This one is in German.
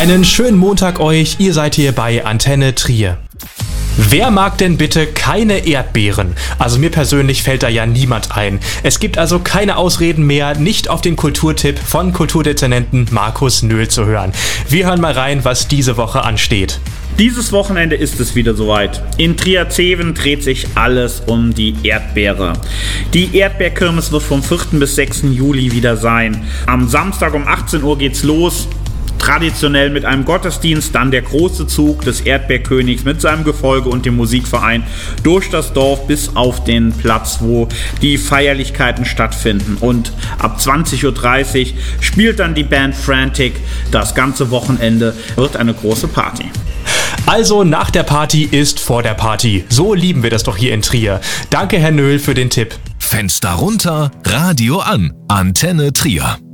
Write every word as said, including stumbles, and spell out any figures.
Einen schönen Montag euch, ihr seid hier bei Antenne Trier. Wer mag denn bitte keine Erdbeeren? Also mir persönlich fällt da ja niemand ein. Es gibt also keine Ausreden mehr, nicht auf den Kulturtipp von Kulturdezernenten Markus Nöhl zu hören. Wir hören mal rein, was diese Woche ansteht. Dieses Wochenende ist es wieder soweit. In Trier-Zeven dreht sich alles um die Erdbeere. Die Erdbeerkirmes wird vom vierten bis sechsten Juli wieder sein. Am Samstag um achtzehn Uhr geht's los. Traditionell mit einem Gottesdienst, dann der große Zug des Erdbeerkönigs mit seinem Gefolge und dem Musikverein durch das Dorf bis auf den Platz, wo die Feierlichkeiten stattfinden. Und ab zwanzig Uhr dreißig spielt dann die Band Frantic. Das ganze Wochenende wird eine große Party. Also nach der Party ist vor der Party. So lieben wir das doch hier in Trier. Danke, Herr Nöhl, für den Tipp. Fenster runter, Radio an. Antenne Trier.